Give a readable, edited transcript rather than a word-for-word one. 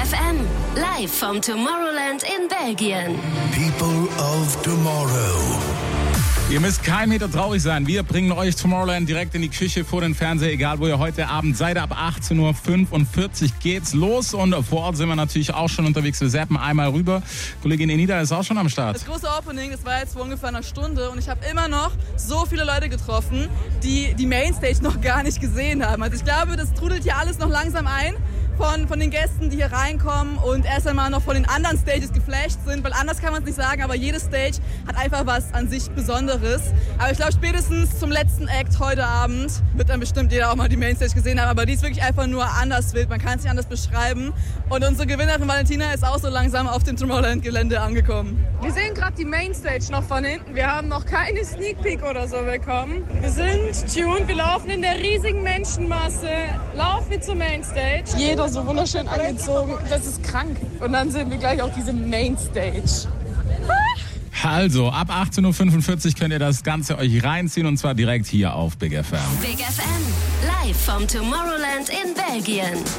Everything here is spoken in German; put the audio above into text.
FM, live vom Tomorrowland in Belgien. People of Tomorrow. Ihr müsst kein Meter traurig sein. Wir bringen euch Tomorrowland direkt in die Küche vor den Fernseher, egal wo ihr heute Abend seid. Ab 18.45 Uhr geht's los und vor Ort sind wir natürlich auch schon unterwegs. Wir zappen einmal rüber. Kollegin Enida ist auch schon am Start. Das große Opening, das war jetzt vor ungefähr einer Stunde und ich habe immer noch so viele Leute getroffen, die die Mainstage noch gar nicht gesehen haben. Also ich glaube, das trudelt hier alles noch langsam ein. Von den Gästen, die hier reinkommen und erst einmal noch von den anderen Stages geflasht sind, weil anders kann man es nicht sagen, aber jede Stage hat einfach was an sich Besonderes. Aber ich glaube, spätestens zum letzten Act heute Abend wird dann bestimmt jeder auch mal die Mainstage gesehen haben, aber die ist wirklich einfach nur anders wild, man kann es nicht anders beschreiben. Und unsere Gewinnerin Valentina ist auch so langsam auf dem Tomorrowland-Gelände angekommen. Wir sehen gerade die Mainstage noch von hinten, wir haben noch keine Sneak Peek oder so bekommen. Wir sind tuned, wir laufen in der riesigen Menschenmasse, laufen wir zur Mainstage. Jeder so wunderschön angezogen, das ist krank. Und dann sehen wir gleich auch diese Mainstage. Also, ab 18.45 Uhr könnt ihr das Ganze euch reinziehen und zwar direkt hier auf Big FM. Big FM, live vom Tomorrowland in Belgien.